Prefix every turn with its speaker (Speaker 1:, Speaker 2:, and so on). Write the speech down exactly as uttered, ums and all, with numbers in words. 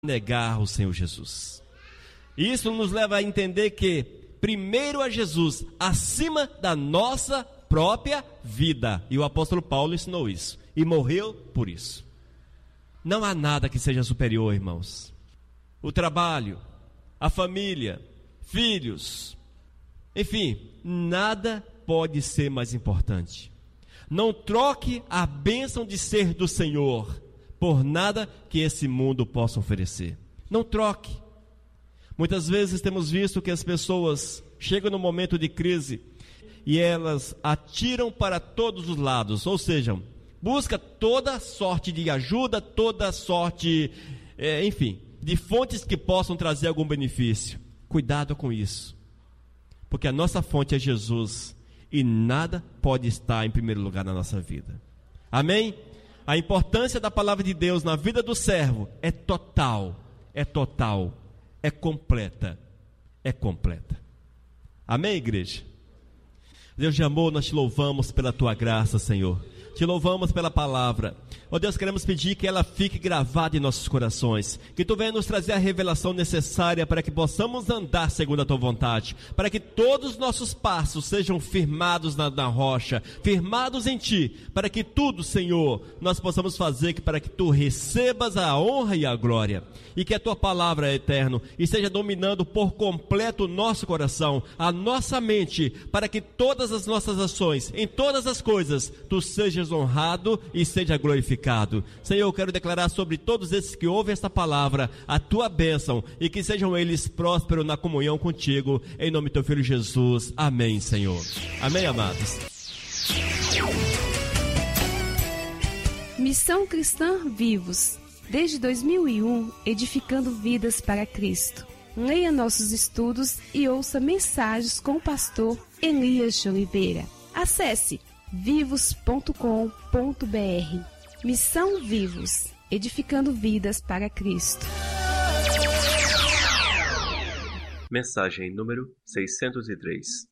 Speaker 1: negar o Senhor Jesus. Isso nos leva a entender que primeiro a Jesus, acima da nossa própria vida. E o apóstolo Paulo ensinou isso. E morreu por isso. Não há nada que seja superior, irmãos. O trabalho, a família, filhos, enfim, nada pode ser mais importante. Não troque a bênção de ser do Senhor por nada que esse mundo possa oferecer. Não troque. Muitas vezes temos visto que as pessoas chegam no momento de crise e elas atiram para todos os lados, ou seja, busca toda sorte de ajuda, toda sorte, é, enfim, de fontes que possam trazer algum benefício. Cuidado com isso, porque a nossa fonte é Jesus e nada pode estar em primeiro lugar na nossa vida. Amém? A importância da palavra de Deus na vida do servo é total, é total, é completa, é completa. Amém, igreja? Deus de amor, nós te louvamos pela tua graça, Senhor. Te louvamos pela palavra. Ó Deus, queremos pedir que ela fique gravada em nossos corações, que tu venha nos trazer a revelação necessária para que possamos andar segundo a tua vontade, para que todos os nossos passos sejam firmados na, na rocha, firmados em ti, para que tudo, Senhor, nós possamos fazer para que tu recebas a honra e a glória, e que a tua palavra é eterna, e esteja dominando por completo o nosso coração, a nossa mente, para que todas as nossas ações, em todas as coisas, tu sejas honrado e seja glorificado. Senhor, eu quero declarar sobre todos esses que ouvem esta palavra a tua bênção e que sejam eles prósperos na comunhão contigo, em nome do teu filho Jesus. Amém, Senhor. Amém, amados.
Speaker 2: Missão Cristã Vivos, desde dois mil e um, edificando vidas para Cristo. Leia nossos estudos e ouça mensagens com o pastor Elias de Oliveira. Acesse vivos ponto com ponto br. Missão Vivos, edificando vidas para Cristo.
Speaker 3: Mensagem número seiscentos e três.